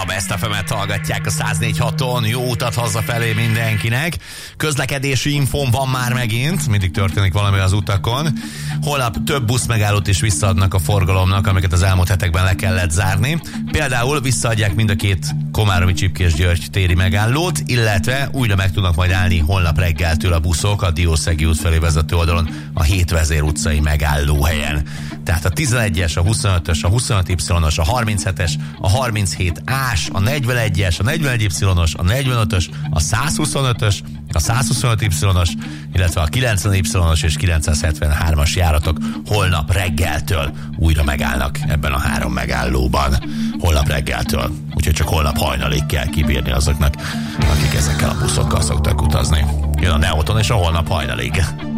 Best FM-et hallgatják a 104.6-on. Jó utat hazafelé mindenkinek. Közlekedési infón van már megint. Mindig történik valami az utakon. Holnap több buszmegállót is visszaadnak a forgalomnak, amiket az elmúlt hetekben le kellett zárni. Például visszaadják mind a két Komáromi Csipkés-György téri megállót, illetve újra meg tudnak majd állni holnap reggeltől a buszok a Diószegi út felé vezető oldalon a Hétvezér utcai megállóhelyen. Tehát a 11-es, a 25-ös, a 25Y-os, a 37-es, a 37-ás, a 41-es, a 41Y-os, a 45-ös, a 125-ös, a 125Y-os, illetve a 90Y-os és 973-as járatok holnap reggeltől újra megállnak ebben a három megállóban. Holnap reggeltől. Úgyhogy csak holnap hajnalig kell kibírni azoknak, akik ezekkel a buszokkal szoktak utazni. Jön a Neoton és a holnap hajnalig.